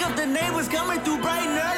up the neighbors coming through bright and early.